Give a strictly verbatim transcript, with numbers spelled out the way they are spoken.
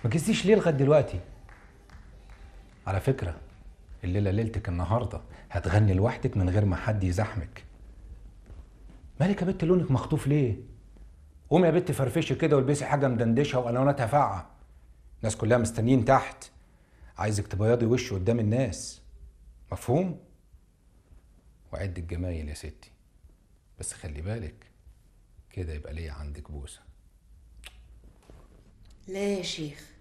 ما جيتيش ليه لغايه دلوقتي؟ على فكره الليله ليلتك النهارده، هتغني لوحدك من غير ما حد يزاحمك. مالك يا بت لونك مخطوف ليه؟ قومي يا بت فرفشي كده والبسي حاجه مدندشه والواناتها فاقعه. الناس كلها مستنيين تحت، عايزك تبيضي وش قدام الناس. مفهوم؟ وعد الجمايل يا ستي، بس خلي بالك كده يبقى ليا عندك بوسه. لا يا شيخ،